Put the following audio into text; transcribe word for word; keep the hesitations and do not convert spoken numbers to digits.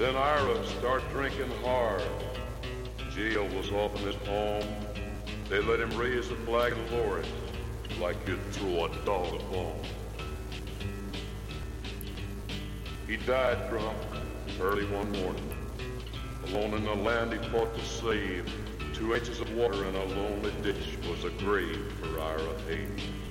Then Ira start drinking hard. Jail was off in his home. They let him raise the flag and lower it like you'd throw a dog a bone. He died drunk early one morning. Alone in the land he fought to save. Two inches of water in a lonely ditch was a grave for Ira Hayden.